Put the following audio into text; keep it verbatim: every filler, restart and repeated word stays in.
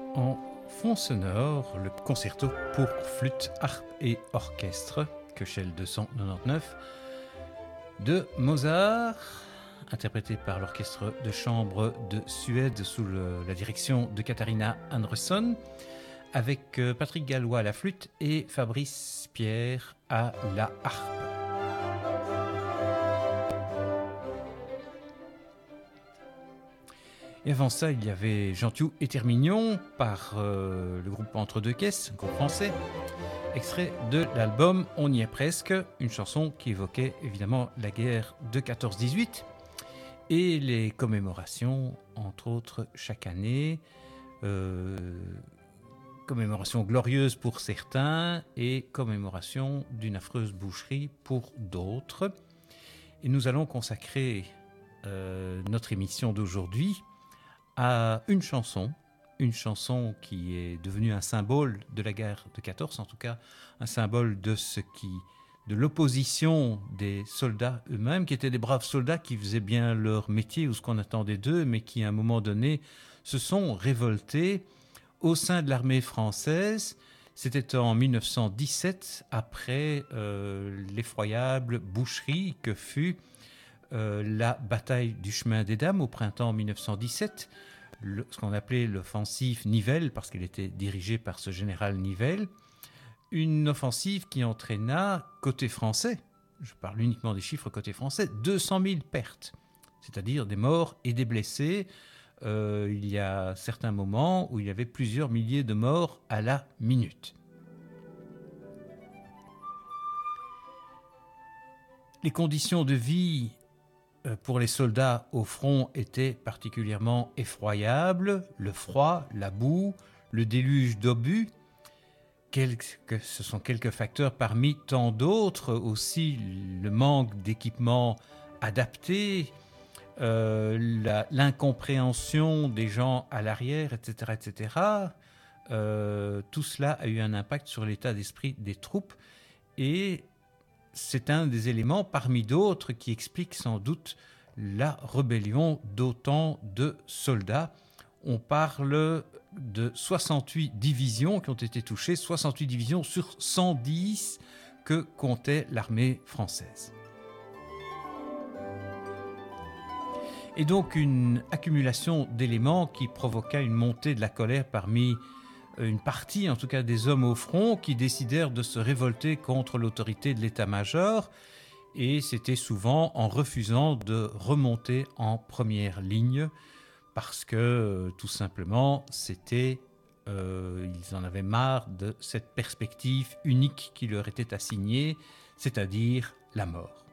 En fond sonore, le concerto pour flûte, harpe et orchestre, Köchel deux cent quatre-vingt-dix-neuf, de Mozart, interprété par l'orchestre de chambre de Suède sous le, la direction de Katharina Andersson, avec Patrick Gallois à la flûte et Fabrice Pierre à la harpe. Et avant ça, il y avait Gentiou et Termignon par euh, le groupe Entre deux caisses, un groupe français, extrait de l'album On y est presque, une chanson qui évoquait évidemment la guerre de quatorze dix-huit et les commémorations, entre autres, chaque année. Euh, commémoration glorieuse pour certains et commémoration d'une affreuse boucherie pour d'autres. Et nous allons consacrer euh, notre émission d'aujourd'hui à une chanson, une chanson qui est devenue un symbole de la guerre de quatorze, en tout cas un symbole de ce qui, de l'opposition des soldats eux-mêmes, qui étaient des braves soldats qui faisaient bien leur métier ou ce qu'on attendait d'eux, mais qui à un moment donné se sont révoltés au sein de l'armée française. C'était en mille neuf cent dix-sept, après euh, l'effroyable boucherie que fut Euh, la bataille du chemin des Dames au printemps mille neuf cent dix-sept, le, ce qu'on appelait l'offensive Nivelle, parce qu'elle était dirigée par ce général Nivelle, une offensive qui entraîna côté français, je parle uniquement des chiffres côté français, deux cent mille pertes, c'est-à-dire des morts et des blessés. Euh, il y a certains moments où il y avait plusieurs milliers de morts à la minute. Les conditions de vie pour les soldats au front étaient particulièrement effroyables. Le froid, la boue, le déluge d'obus, quelques, ce sont quelques facteurs parmi tant d'autres. Aussi le manque d'équipements adaptés, euh, la, l'incompréhension des gens à l'arrière, et cetera, et cetera. Euh, tout cela a eu un impact sur l'état d'esprit des troupes et c'est un des éléments parmi d'autres qui explique sans doute la rébellion d'autant de soldats. On parle de soixante-huit divisions qui ont été touchées, soixante-huit divisions sur cent dix que comptait l'armée française. Et donc une accumulation d'éléments qui provoqua une montée de la colère parmi une partie, en tout cas des hommes au front, qui décidèrent de se révolter contre l'autorité de l'état-major, et c'était souvent en refusant de remonter en première ligne, parce que tout simplement, c'était, euh, ils en avaient marre de cette perspective unique qui leur était assignée, c'est-à-dire la mort.